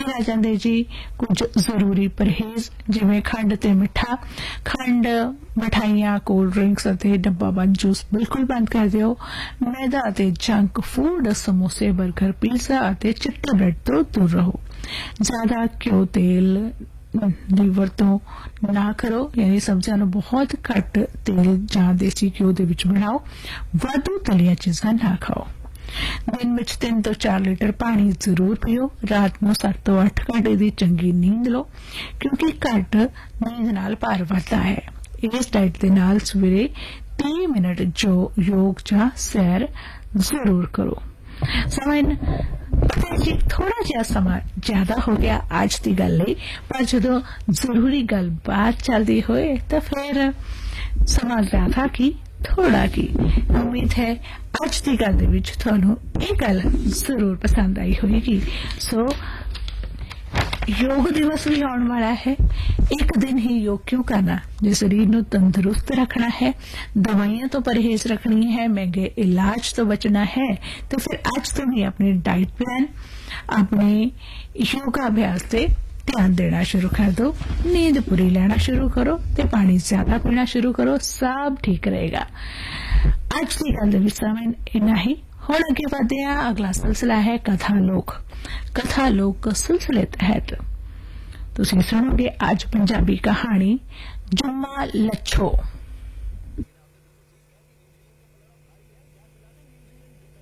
फिर आ जाते जी कुछ जरूरी परहेज, जिवें खंड ते मिठा। खंड, मिठाइयां, कोल्ड ड्रिंक्स अते डब्बाबंद जूस बिल्कुल बंद कर दिओ। मैदा अते जंक फूड, समोसे, बर्गर, पिज़्ज़ा अते चिट्टे ब्रेड तो दूर रहो। ज्यादा घ्यो तेल ਦੀ ਵਰਤੋਂ ਨਾ ਕਰੋ, ਯਾਨੀ ਸਬਜ਼ੀਆਂ ਨੂੰ ਬਹੁਤ ਘੱਟ ਤੇਲ ਜਾਂ ਦੇਸੀ ਘਿਓ ਦੇ ਵਿੱਚ ਬਣਾਓ। ਵਾਧੂ ਤਲੀਆਂ ਚੀਜ਼ਾਂ ਨਾ ਖਾਓ। ਦਿਨ ਵਿੱਚ 3 ਤੋਂ 4 ਲੀਟਰ ਪਾਣੀ ਜ਼ਰੂਰ ਪੀਓ। ਰਾਤ ਨੂੰ 7 ਤੋਂ 8 ਘੰਟੇ ਦੀ ਚੰਗੀ ਨੀਂਦ ਲਓ, ਕਿਉਂਕਿ ਘੱਟ ਨੀਂਦ ਨਾਲ ਭਾਰ ਵੱਧਦਾ ਹੈ। ਇਸ ਡਾਈਟ ਦੇ ਨਾਲ ਸਵੇਰੇ 30 ਮਿੰਟ ਜੋ ਯੋਗ ਜਾਂ ਸੈਰ ਜ਼ਰੂਰ ਕਰੋ। ਸਮਝ पता जी थोड़ा जिहा समा ज्यादा हो गया अज की गल लई, पर जदों जरूरी गल बात चलदी होए तो फिर समा ज्यादा की थोड़ा की। उम्मीद है अज की गल दे विच तुहानूं इह गल जरूर पसंद आई होगी। सो योग दिवस भी आने वाला है। एक दिन ही योग क्यों करना, जो शरीर को तंदुरुस्त रखना है, दवाइयां तो परहेज रखनी है, महंगे इलाज तो बचना है, तो फिर आज तो ही अपने डाइट प्लान, अपने योगा अभ्यास से ध्यान देना शुरू कर दो। नींद पूरी लेना शुरू करो ते पानी ज्यादा पीना शुरू करो, सब ठीक रहेगा। आज की गल में इना ही। हुण अगे बढ़ते हैं। अगला सिलसिला है कथा लोक। कथा लोक सिलसिले तहत तुसीं सुनोगे आज पंजाबी कहानी जुम्मा लच्छो।